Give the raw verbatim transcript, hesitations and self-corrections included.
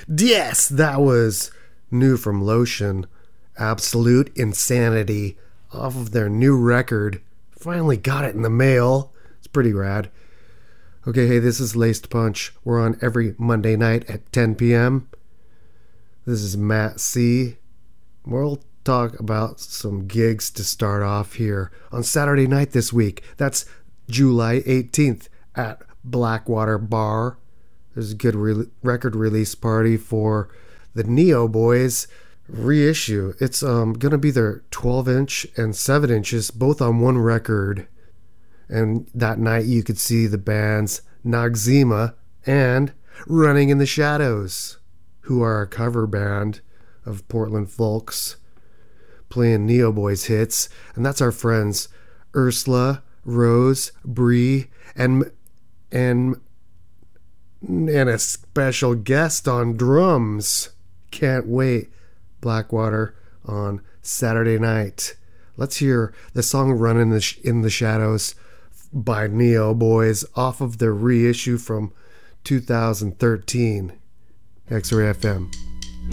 Yes, that was new from Lotion. Absolute Insanity off of their new record. Finally got it in the mail. It's pretty rad. Okay, hey, this is Laced Punch. We're on every Monday night at ten p.m. This is Matt C. We'll talk about some gigs to start off here on Saturday night this week. That's July eighteenth at Blackwater Bar. There's a good re- record release party for the Neo Boys reissue. It's um gonna be their twelve inch and seven inches, both on one record. And that night you could see the bands Noxzema and Running in the Shadows, who are a cover band of Portland folks playing Neo Boys hits. And that's our friends Ursula, Rose, Bree, and and and a special guest on drums. Can't wait. Blackwater on Saturday night. Let's hear the song Run in the, Sh- in the Shadows by Neo Boys off of their reissue from two thousand thirteen. X-Ray F M.